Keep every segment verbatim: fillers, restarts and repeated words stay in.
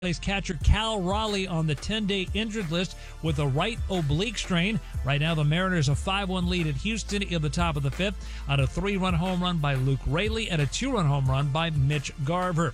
Catcher Cal Raleigh on the ten-day injured list with a right oblique strain. Right now, the Mariners a five one lead at Houston in the top of the fifth on a three-run home run by Luke Raley and a two-run home run by Mitch Garver.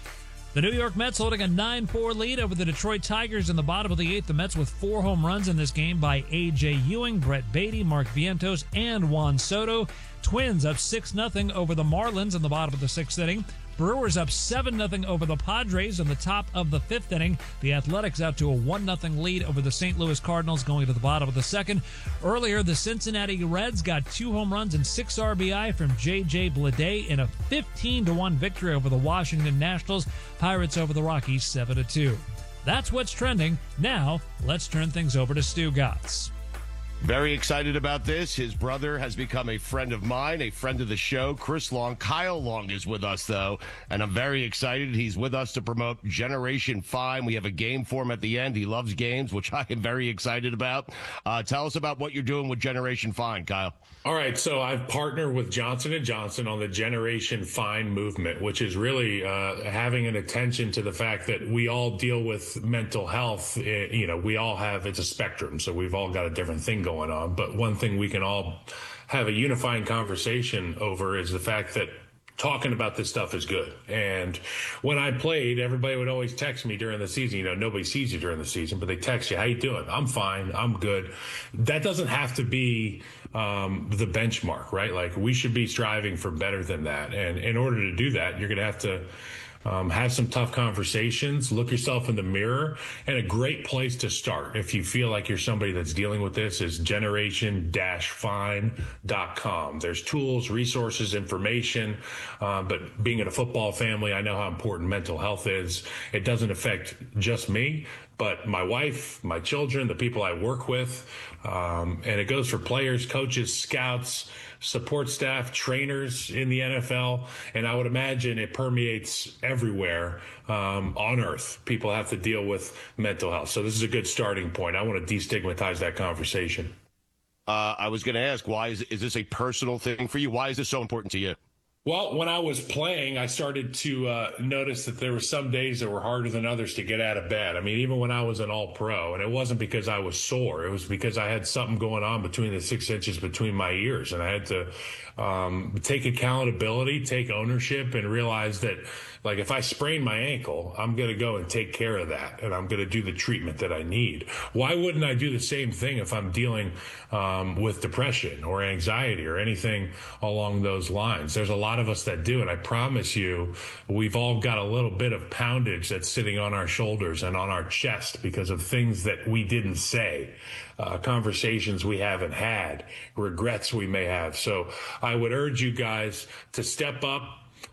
The New York Mets holding a nine four lead over the Detroit Tigers in the bottom of the eighth. The Mets with four home runs in this game by A J. Ewing, Brett Beatty, Mark Vientos, and Juan Soto. Twins up six nothing over the Marlins in the bottom of the sixth inning. Brewers up seven nothing over the Padres in the top of the fifth inning. The Athletics out to a one nothing lead over the Saint Louis Cardinals going to the bottom of the second. Earlier, the Cincinnati Reds got two home runs and six R B I from J J. Bleday in a fifteen to one victory over the Washington Nationals. Pirates over the Rockies seven to two. That's what's trending. Now, let's turn things over to Stu Gotts. Very excited about this. His brother has become a friend of mine, a friend of the show. Chris Long. Kyle Long is with us, though, and I'm very excited. He's with us to promote Generation Fine. We have a game for him at the end. He loves games, which I am very excited about. Uh, tell us about what you're doing with Generation Fine, Kyle. All right, so I've partnered with Johnson and Johnson on the Generation Fine movement, which is really uh, having an attention to the fact that we all deal with mental health. It, you know, we all have, it's a spectrum, so we've all got a different thing going going on. But one thing we can all have a unifying conversation over is the fact that talking about this stuff is good. And when I played, everybody would always text me during the season. You know, nobody sees you during the season, but they text you, how you doing? I'm fine. I'm good. That doesn't have to be um, the benchmark, right? Like, we should be striving for better than that. And in order to do that, you're going to have to Um, have some tough conversations, look yourself in the mirror, and a great place to start if you feel like you're somebody that's dealing with this is generation fine dot com. There's tools, resources, information, uh, but being in a football family, I know how important mental health is. It doesn't affect just me, but my wife, my children, the people I work with, um, and it goes for players, coaches, scouts, support staff, trainers in the N F L, and I would imagine it permeates everywhere um, on earth. People have to deal with mental health. So this is a good starting point. I want to destigmatize that conversation. Uh, I was going to ask, why is, is this a personal thing for you? Why is this so important to you? Well, when I was playing, I started to uh, notice that there were some days that were harder than others to get out of bed. I mean, even when I was an all-pro, and it wasn't because I was sore. It was because I had something going on between the six inches between my ears, and I had to um, take accountability, take ownership, and realize that, like, if I sprain my ankle, I'm going to go and take care of that, and I'm going to do the treatment that I need. Why wouldn't I do the same thing if I'm dealing um, with depression or anxiety or anything along those lines? There's a lot of us that do, and I promise you, we've all got a little bit of poundage that's sitting on our shoulders and on our chest because of things that we didn't say, uh, conversations we haven't had, regrets we may have. So I would urge you guys to step up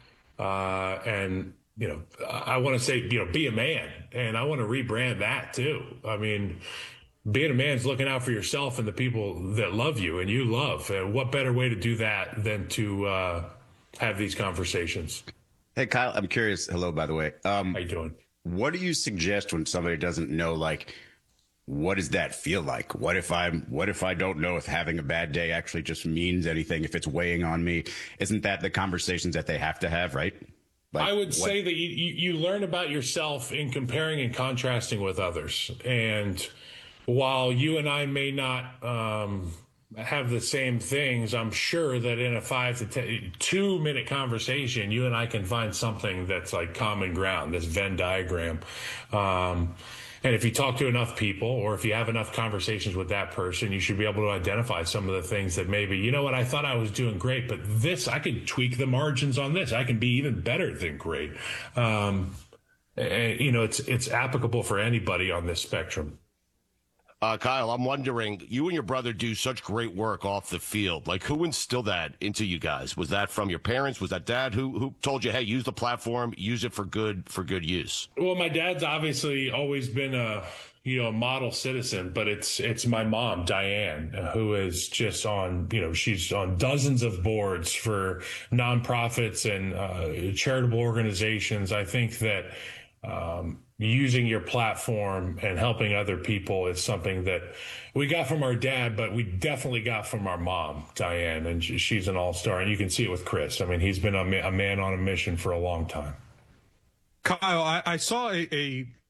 uh, and, you know, I want to say, you know, be a man, and I want to rebrand that too. I mean, being a man is looking out for yourself and the people that love you and you love. And what better way to do that than to uh, have these conversations? Hey, Kyle, I'm curious. Hello, by the way. Um, How you doing? What do you suggest when somebody doesn't know, like, what does that feel like? What if I'm, what if I don't know if having a bad day actually just means anything, if it's weighing on me? Isn't that the conversations that they have to have, right? Like, I would what? say that you, you, you learn about yourself in comparing and contrasting with others. And while you and I may not um, have the same things, I'm sure that in a five to ten, two minute conversation, you and I can find something that's like common ground, this Venn diagram. Um, and if you talk to enough people, or if you have enough conversations with that person, you should be able to identify some of the things that maybe, you know what, I thought I was doing great, but this, I can tweak the margins on this. I can be even better than great. Um, and, you know, it's, it's applicable for anybody on this spectrum. Uh, Kyle, I'm wondering, you and your brother do such great work off the field. Like, who instilled that into you guys? Was that from your parents? Was that dad? Who who told you, hey, use the platform, use it for good for good use? Well, my dad's obviously always been a you know model citizen, but it's it's my mom, Diane, who is just on you know she's on dozens of boards for nonprofits and uh, charitable organizations. I think that Um, using your platform and helping other people is something that we got from our dad, but we definitely got from our mom, Diane, and she's an all-star. And you can see it with Chris. I mean, he's been a, a man on a mission for a long time. Kyle, I, I saw a, a